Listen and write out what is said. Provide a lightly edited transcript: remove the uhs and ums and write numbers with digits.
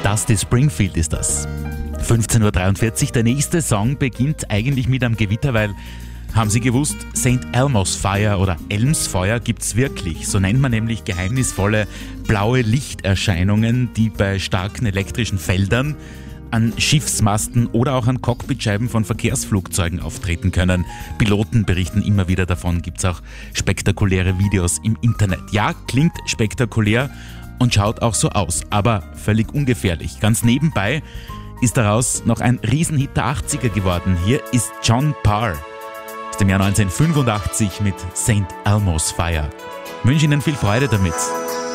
Dusty Springfield ist das. 15.43 Uhr, der nächste Song beginnt eigentlich mit einem Gewitter, weil, haben Sie gewusst, St. Elmo's Fire oder Elmsfeuer gibt's wirklich. So nennt man nämlich geheimnisvolle blaue Lichterscheinungen, die bei starken elektrischen Feldern an Schiffsmasten oder auch an Cockpitscheiben von Verkehrsflugzeugen auftreten können. Piloten berichten immer wieder davon, gibt's auch spektakuläre Videos im Internet. Ja, klingt spektakulär und schaut auch so aus, aber völlig ungefährlich. Ganz nebenbei ist daraus noch ein Riesenhit der 80er geworden. Hier ist John Parr aus dem Jahr 1985 mit St. Elmo's Fire. Ich wünsche Ihnen viel Freude damit.